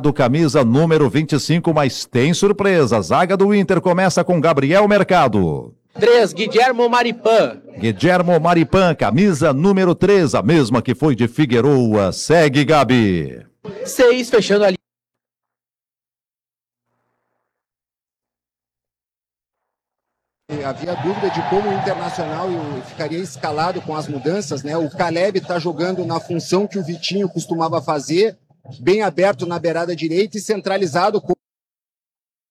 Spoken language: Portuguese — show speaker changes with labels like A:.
A: Do camisa número 25, mas tem surpresa. A zaga do Inter começa com Gabriel Mercado.
B: 3, Guilhermo Maripan.
A: Guilhermo Maripan, camisa número 3, a mesma que foi de Figueroa. Segue, Gabi.
B: 6, fechando ali.
C: Havia dúvida de como o Internacional ficaria escalado com as mudanças, né? O Caleb está jogando na função que o Vitinho costumava fazer, bem aberto na beirada direita e centralizado com